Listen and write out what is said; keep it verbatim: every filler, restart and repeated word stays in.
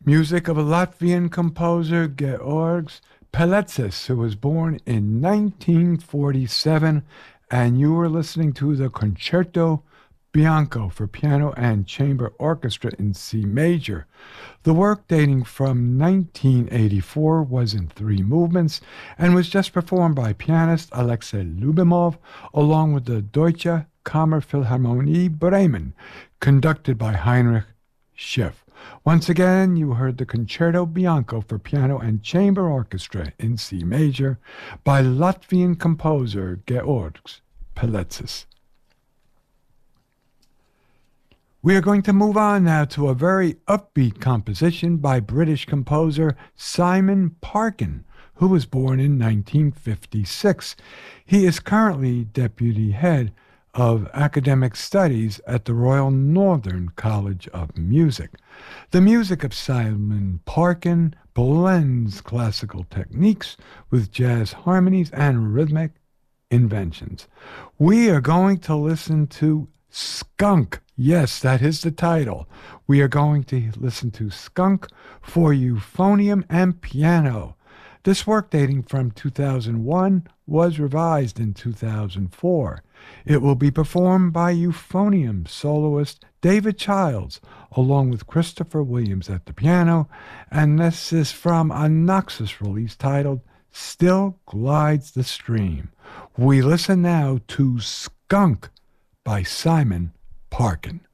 Music of a Latvian composer, Georgs Pelecis, who was born in nineteen forty-seven, and you were listening to the Concerto Bianco for piano and chamber orchestra in C major. The work, dating from nineteen eighty-four, was in three movements and was just performed by pianist Alexei Lubimov along with the Deutsche Kammerphilharmonie Bremen, conducted by Heinrich Schiff. Once again, you heard the Concerto Bianco for piano and chamber orchestra in C major by Latvian composer Georgs Pelecis. We are going to move on now to a very upbeat composition by British composer Simon Parkin, who was born in nineteen fifty-six. He is currently deputy head of academic studies at the Royal Northern College of Music. The music of Simon Parkin blends classical techniques with jazz harmonies and rhythmic inventions. We are going to listen to Skunk. Yes, that is the title. We are going to listen to Skunk for euphonium and piano. This work, dating from two thousand one, was revised in two thousand four. It will be performed by euphonium soloist David Childs, along with Christopher Williams at the piano, and this is from a Naxos release titled Still Glides the Stream. We listen now to Skunk by Simon Parkin.